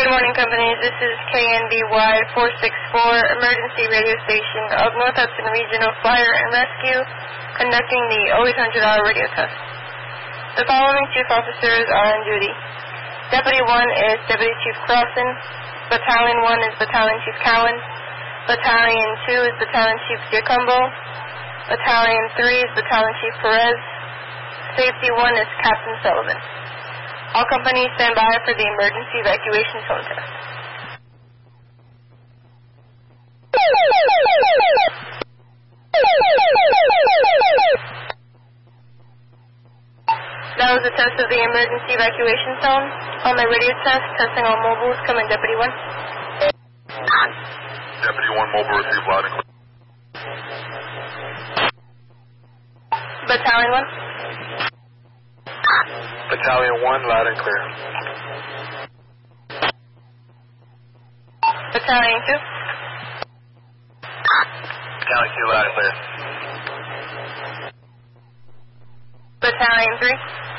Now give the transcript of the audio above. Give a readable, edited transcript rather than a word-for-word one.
Good morning, companies. This is KNBY 464 Emergency Radio Station of North Hudson Regional Fire and Rescue, conducting the 0800-hour radio test. The following chief officers are on duty. Deputy 1 is Deputy Chief Crossan. Battalion 1 is Battalion Chief Cowan. Battalion 2 is Battalion Chief Giacombo. Battalion 3 is Battalion Chief Perez. Safety 1 is Captain Sullivan. All companies stand by for the emergency evacuation phone test. That was the test of the emergency evacuation zone. On the radio test, testing all mobiles, come in Deputy 1. Deputy 1, mobile received loud and clear. Battalion 1. Battalion 1, loud and clear. Battalion 2. Battalion 2, loud and clear. Battalion 3.